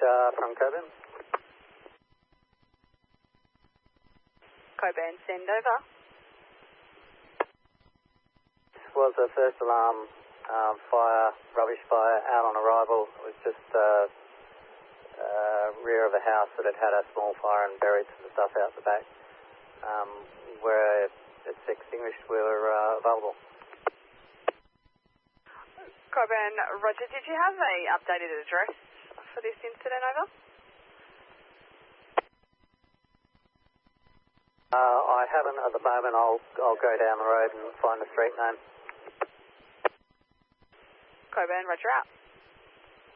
from Coburn. Coburn, send over. This was a first alarm fire, rubbish fire out on arrival. It was just rear of a house that had had a small fire and buried some stuff out the back. Where it's extinguished, we were available. Coburn, Roger, did you have a updated address for this incident, over? I haven't at the moment. I'll go down the road and find the street name. Coburn, Roger out.